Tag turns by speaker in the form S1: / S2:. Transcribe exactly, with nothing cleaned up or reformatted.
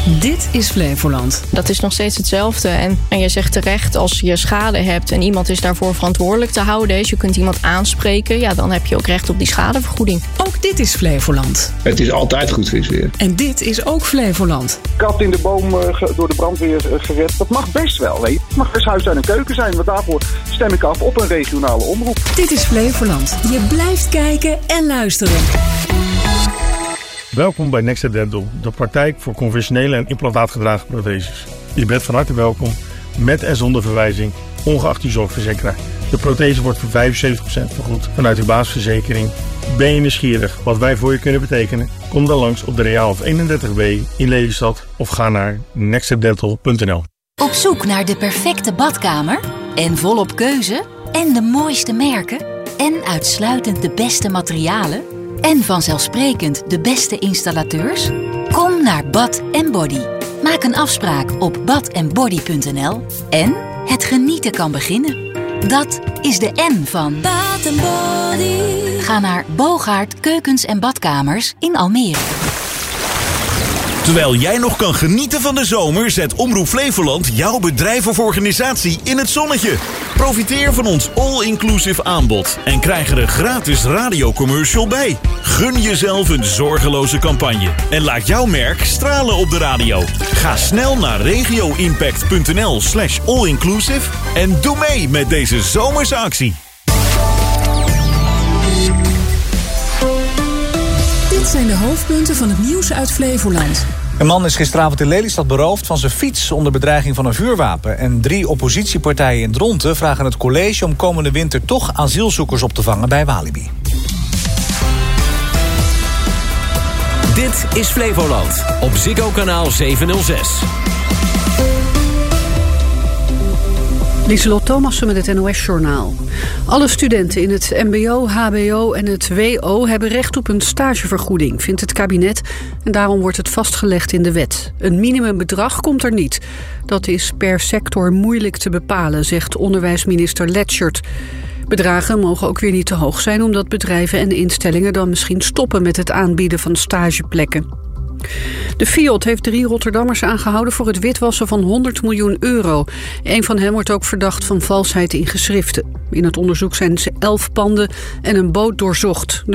S1: Dit is Flevoland.
S2: Dat is nog steeds hetzelfde. En, en je zegt terecht, als je schade hebt en iemand is daarvoor verantwoordelijk te houden, dus je kunt iemand aanspreken, ja, dan heb je ook recht op die schadevergoeding.
S1: Ook dit is Flevoland.
S3: Het is altijd goed visweer.
S1: En dit is ook Flevoland.
S4: Kat in de boom uh, ge, door de brandweer uh, gered. Dat mag best wel, weet je. Het mag best huis, tuin en keuken zijn, want daarvoor stem ik af op een regionale omroep.
S1: Dit is Flevoland. Je blijft kijken en luisteren.
S5: Welkom bij Next Dental, de praktijk voor conventionele en implantaatgedragen protheses. Je bent van harte welkom, met en zonder verwijzing, ongeacht je zorgverzekeraar. De prothese wordt voor vijfenzeventig procent vergoed vanuit uw basisverzekering. Ben je nieuwsgierig wat wij voor je kunnen betekenen? Kom dan langs op de Reaalhof eenendertig B in Lelystad of ga naar next step dental punt n l.
S6: Op zoek naar de perfecte badkamer? En volop keuze? En de mooiste merken? En uitsluitend de beste materialen? En vanzelfsprekend de beste installateurs? Kom naar Bath and Body. Maak een afspraak op bath and body punt n l en het genieten kan beginnen. Dat is de N van Bath and Body. Ga naar Bogaert Keukens en Badkamers in Almere.
S7: Terwijl jij nog kan genieten van de zomer, zet Omroep Flevoland jouw bedrijf of organisatie in het zonnetje. Profiteer van ons all-inclusive aanbod en krijg er een gratis radiocommercial bij. Gun jezelf een zorgeloze campagne en laat jouw merk stralen op de radio. Ga snel naar regio impact punt n l slash all inclusive en doe mee met deze zomerse actie.
S1: Dit zijn de hoofdpunten van het nieuws uit Flevoland.
S8: Een man is gisteravond in Lelystad beroofd van zijn fiets onder bedreiging van een vuurwapen. En drie oppositiepartijen in Dronten vragen het college om komende winter toch asielzoekers op te vangen bij Walibi.
S9: Dit is Flevoland op Ziggo kanaal zevenhonderdzes.
S10: Lieselot Thomassen met het N O S-journaal. Alle studenten in het mbo, hbo en het wo hebben recht op een stagevergoeding, vindt het kabinet. En daarom wordt het vastgelegd in de wet. Een minimumbedrag komt er niet. Dat is per sector moeilijk te bepalen, zegt onderwijsminister Letschert. Bedragen mogen ook weer niet te hoog zijn, omdat bedrijven en instellingen dan misschien stoppen met het aanbieden van stageplekken. De Fiat heeft drie Rotterdammers aangehouden voor het witwassen van honderd miljoen euro. Een van hen wordt ook verdacht van valsheid in geschriften. In het onderzoek zijn ze elf panden en een boot doorzocht.